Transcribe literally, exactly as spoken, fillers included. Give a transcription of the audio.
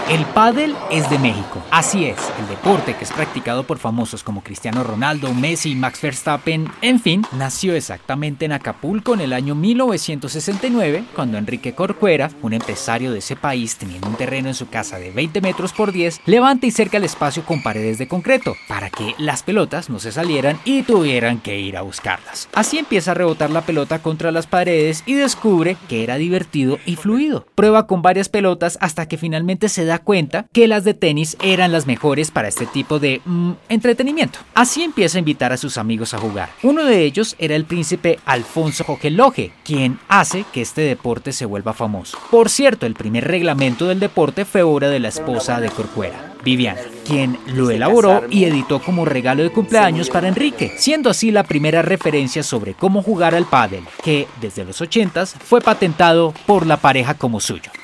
El pádel es de México. Así es, el deporte que es practicado por famosos como Cristiano Ronaldo, Messi, Max Verstappen, en fin, nació exactamente en Acapulco en el año mil novecientos sesenta y nueve, cuando Enrique Corcuera, un empresario de ese país teniendo un terreno en su casa de veinte metros por diez, levanta y cerca el espacio con paredes de concreto, para que las pelotas no se salieran y tuvieran que ir a buscarlas. Así empieza a rebotar la pelota contra las paredes y descubre que era divertido y fluido. Prueba con varias pelotas hasta que finalmente se da cuenta que las de tenis eran las mejores para este tipo de mmm, entretenimiento. Así empieza a invitar a sus amigos a jugar. Uno de ellos era el príncipe Alfonso Jogeloje, quien hace que este deporte se vuelva famoso. Por cierto, el primer reglamento del deporte fue obra de la esposa de Corcuera, Viviana, quien lo elaboró y editó como regalo de cumpleaños para Enrique, siendo así la primera referencia sobre cómo jugar al pádel, que desde los ochentas fue patentado por la pareja como suyo.